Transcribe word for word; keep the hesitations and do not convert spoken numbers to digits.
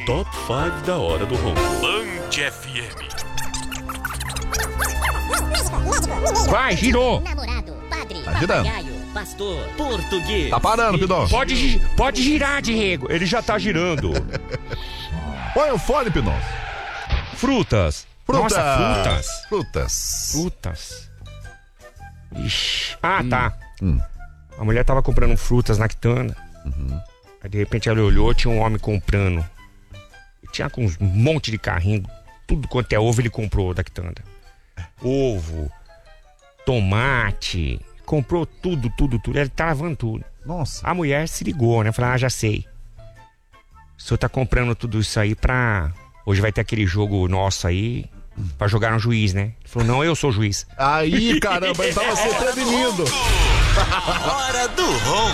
Top cinco da Hora do Ronco. Band F M. Vai, girou. Namorado, padre, Tá girando. papagaio, pastor, Português. Tá parando, Pidon. Pode, gi- pode girar, Diego. Ele já tá girando. Põe o fone, Pidon. Frutas. Frutas. Nossa, frutas. Frutas. Frutas. Ixi. Ah, tá. Hum. A mulher tava comprando frutas na quitanda. Aí de repente ela olhou, tinha um homem comprando. E tinha com um monte de carrinho. Tudo quanto é ovo ele comprou da quitanda. Ovo, tomate. Comprou tudo, tudo, tudo. Ele tá lavando tudo. Nossa. A mulher se ligou, né? Falou, ah, já sei. O senhor tá comprando tudo isso aí pra... Hoje vai ter aquele jogo nosso aí pra jogar no juiz, né? Ele falou, não, eu sou o juiz. Aí, caramba, ele tava se prevenindo. Hora do Ronco.